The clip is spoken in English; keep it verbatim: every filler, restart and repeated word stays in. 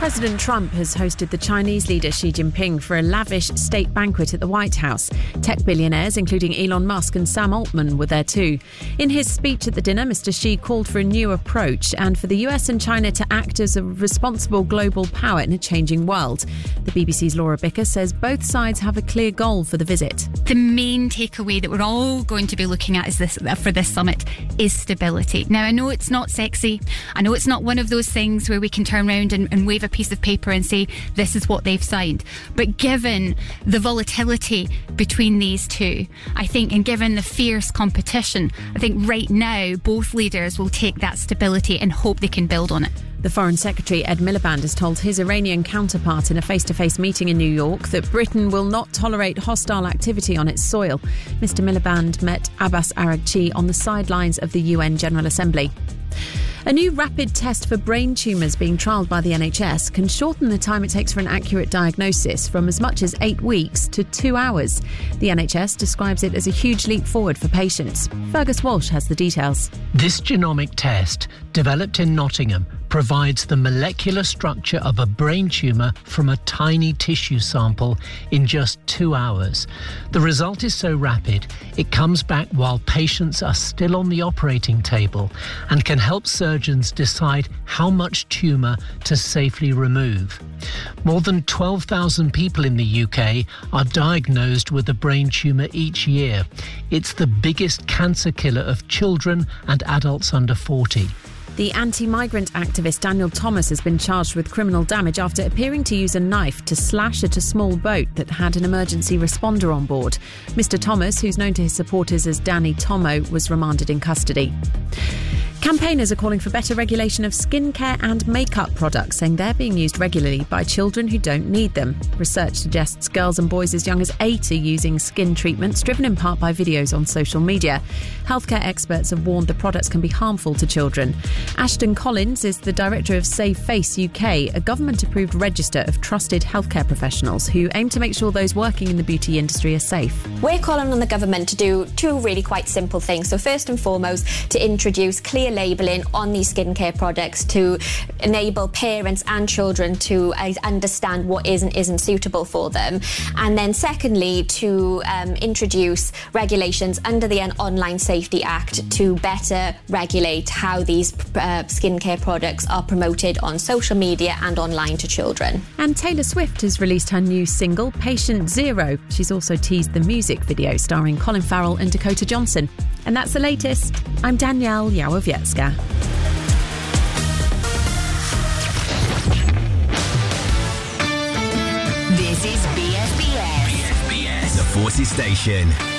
President Trump has hosted the Chinese leader Xi Jinping for a lavish state banquet at the White House. Tech billionaires, including Elon Musk and Sam Altman, were there too. In his speech at the dinner, Mister Xi called for a new approach and for the U S and China to act as a responsible global power in a changing world. The B B C's Laura Bicker says both sides have a clear goal for the visit. The main takeaway that we're all going to be looking at is this for this summit is stability. Now, I know it's not sexy. I know it's not one of those things where we can turn around and, and wave a piece of paper and say this is what they've signed. But given the volatility between these two, I think, and given the fierce competition, I think right now both leaders will take that stability and hope they can build on it. The Foreign Secretary, Ed Miliband, has told his Iranian counterpart in a face-to-face meeting in New York that Britain will not tolerate hostile activity on its soil. Mister Miliband met Abbas Araghchi on the sidelines of the U N General Assembly. A new rapid test for brain tumours being trialled by the N H S can shorten the time it takes for an accurate diagnosis from as much as eight weeks to two hours. The N H S describes it as a huge leap forward for patients. Fergus Walsh has the details. This genomic test, developed in Nottingham, provides the molecular structure of a brain tumour from a tiny tissue sample in just two hours. The result is so rapid, it comes back while patients are still on the operating table and can help surgeons decide how much tumour to safely remove. More than twelve thousand people in the U K are diagnosed with a brain tumour each year. It's the biggest cancer killer of children and adults under forty. The anti-migrant activist Daniel Thomas has been charged with criminal damage after appearing to use a knife to slash at a small boat that had an emergency responder on board. Mister Thomas, who's known to his supporters as Danny Tomo, was remanded in custody. Campaigners are calling for better regulation of skincare and makeup products, saying they're being used regularly by children who don't need them. Research suggests girls and boys as young as eight are using skin treatments, driven in part by videos on social media. Healthcare experts have warned the products can be harmful to children. Ashton Collins is the director of Save Face U K, a government-approved register of trusted healthcare professionals who aim to make sure those working in the beauty industry are safe. We're calling on the government to do two really quite simple things. So first and foremost, to introduce clear labelling on these skincare products to enable parents and children to uh, understand what is and isn't suitable for them. And then secondly, to um, introduce regulations under the Online Safety Act to better regulate how these uh, skincare products are promoted on social media and online to children. And Taylor Swift has released her new single, Patient Zero. She's also teased the music video starring Colin Farrell and Dakota Johnson. And that's the latest. I'm Danielle Yawowiecka. This is B S B S. B S B S, the Forces Station.